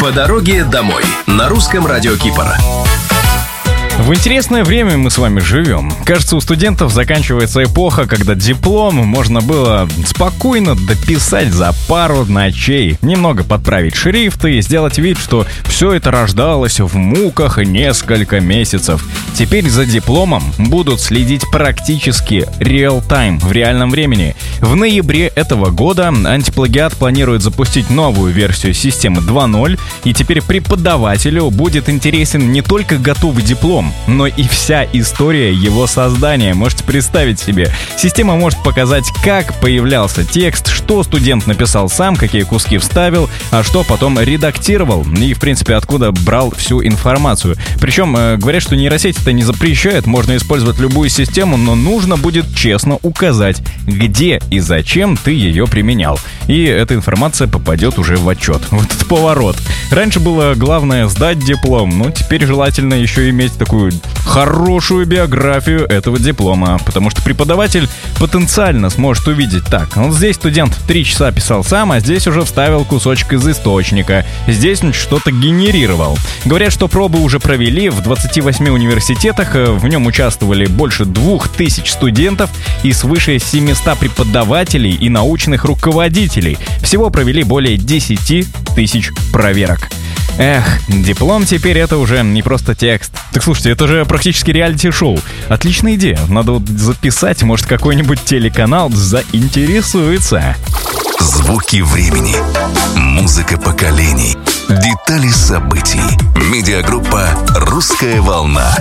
По дороге домой на русском радио Кипр. В интересное время мы с вами живем. Кажется, у студентов заканчивается эпоха, когда диплом можно было спокойно дописать за пару ночей, немного подправить шрифты и сделать вид, что все это рождалось в муках несколько месяцев. Теперь за дипломом будут следить практически реал-тайм, в реальном времени. В ноябре этого года Антиплагиат планирует запустить новую версию системы 2.0, и теперь преподавателю будет интересен не только готовый диплом, но и вся история его создания. Можете представить себе. Система может показать, как появлялся текст, что студент написал сам, какие куски вставил, а что потом редактировал и, в принципе, откуда брал всю информацию. Причем, говорят, что нейросеть-то не запрещает, можно использовать любую систему, но нужно будет честно указать, где и зачем ты ее применял. И эта информация попадет уже в отчет. Вот это поворот. Раньше было главное сдать диплом, но теперь желательно еще иметь такую хорошую биографию этого диплома, потому что преподаватель потенциально сможет увидеть: так, вот здесь студент 3 часа писал сам, а здесь уже вставил кусочек из источника, здесь он что-то генерировал. Говорят, что пробы уже провели в 28 университетах, в нем участвовали больше 2000 студентов и свыше 700 преподавателей и научных руководителей. Всего провели более 10 тысяч проверок. Эх, диплом теперь это уже не просто текст. Так слушайте, это же практически реалити-шоу. Отличная идея. Надо вот записать, может, какой-нибудь телеканал заинтересуется. Звуки времени. Музыка поколений. Детали событий. Медиагруппа «Русская волна».